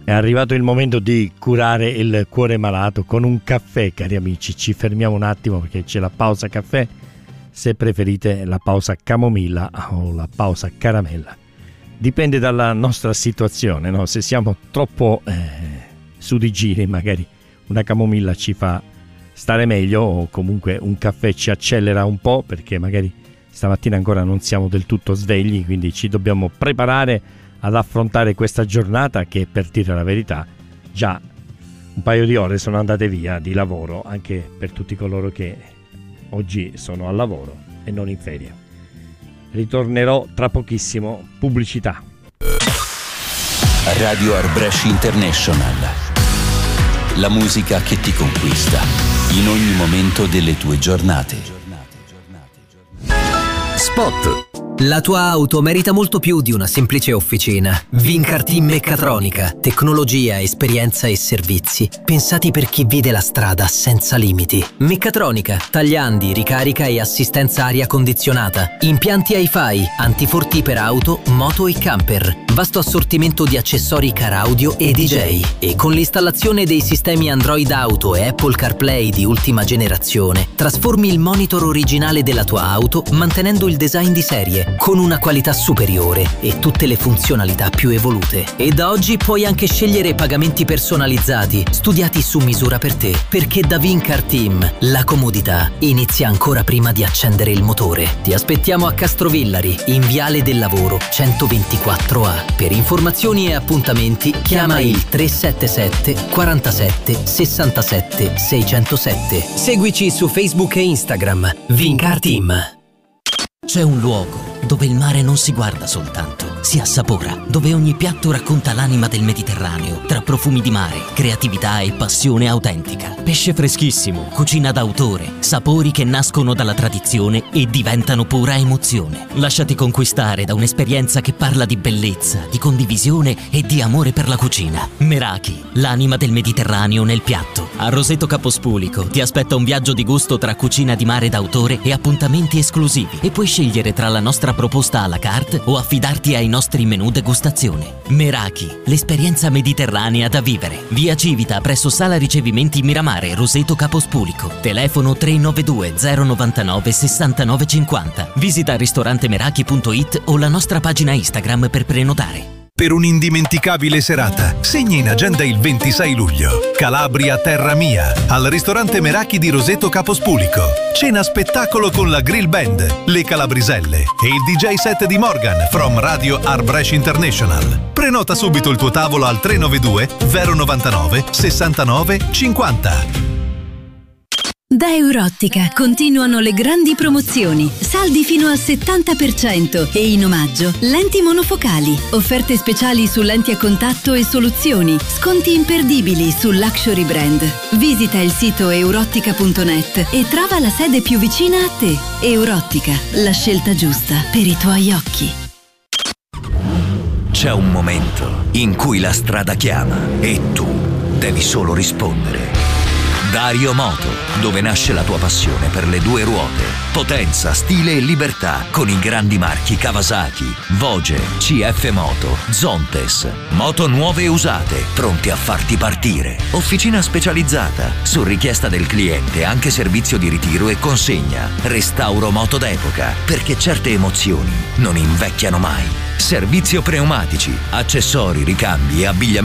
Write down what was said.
È arrivato il momento di curare il cuore malato con un caffè, cari amici. Ci fermiamo un attimo perché c'è la pausa caffè, se preferite la pausa camomilla o la pausa caramella. Dipende dalla nostra situazione, no? Se siamo troppo su di giri, magari una camomilla ci fa stare meglio, o comunque un caffè ci accelera un po', perché magari stamattina ancora non siamo del tutto svegli, quindi ci dobbiamo preparare ad affrontare questa giornata che, per dire la verità, già un paio di ore sono andate via di lavoro, anche per tutti coloro che oggi sono al lavoro e non in ferie. Ritornerò tra pochissimo. Pubblicità. Radio Arbresh International. La musica che ti conquista in ogni momento delle tue giornate. Spot. La tua auto merita molto più di una semplice officina. Vincar Team Meccatronica. Tecnologia, esperienza e servizi pensati per chi vede la strada senza limiti. Meccatronica, tagliandi, ricarica e assistenza aria condizionata. Impianti Hi-Fi, antifurti per auto, moto e camper. Vasto assortimento di accessori car audio e DJ. E con l'installazione dei sistemi Android Auto e Apple CarPlay di ultima generazione, trasformi il monitor originale della tua auto mantenendo il design di serie, con una qualità superiore e tutte le funzionalità più evolute. E da oggi puoi anche scegliere pagamenti personalizzati, studiati su misura per te, perché da Vincar Team la comodità inizia ancora prima di accendere il motore. Ti aspettiamo a Castrovillari, in Viale del Lavoro 124A. Per informazioni e appuntamenti chiama il 377 47 67 607. Seguici su Facebook e Instagram. Vincar Team. C'è un luogo dove il mare non si guarda soltanto, si assapora, dove ogni piatto racconta l'anima del Mediterraneo, tra profumi di mare, creatività e passione autentica. Pesce freschissimo, cucina d'autore, sapori che nascono dalla tradizione e diventano pura emozione. Lasciati conquistare da un'esperienza che parla di bellezza, di condivisione e di amore per la cucina. Meraki, l'anima del Mediterraneo nel piatto. A Roseto Capospulico ti aspetta un viaggio di gusto tra cucina di mare d'autore e appuntamenti esclusivi, e puoi scegliere tra la nostra proposta à la carte o affidarti ai nostri menù degustazione. Meraki, l'esperienza mediterranea da vivere. Via Civita presso Sala Ricevimenti Miramare, Roseto Capospulico. Telefono 392 099 6950. Visita ristorantemeraki.it o la nostra pagina Instagram per prenotare. Per un'indimenticabile serata, segna in agenda il 26 luglio. Calabria Terra Mia, al ristorante Meraki di Roseto Capospulico. Cena spettacolo con la Grill Band, le Calabriselle e il DJ set di Morgan from Radio Arbresh International. Prenota subito il tuo tavolo al 392 099 69 50. Da Eurottica continuano le grandi promozioni, saldi fino al 70% e in omaggio lenti monofocali, offerte speciali su lenti a contatto e soluzioni, sconti imperdibili su luxury brand. Visita il sito eurottica.net e trova la sede più vicina a te. Eurottica, la scelta giusta per i tuoi occhi. C'è un momento in cui la strada chiama e tu devi solo rispondere. Dario Moto, dove nasce la tua passione per le due ruote. Potenza, stile e libertà, con i grandi marchi Kawasaki, Voge, CF Moto, Zontes. Moto nuove e usate, pronti a farti partire. Officina specializzata, su richiesta del cliente anche servizio di ritiro e consegna. Restauro moto d'epoca, perché certe emozioni non invecchiano mai. Servizio pneumatici, accessori, ricambi e abbigliamento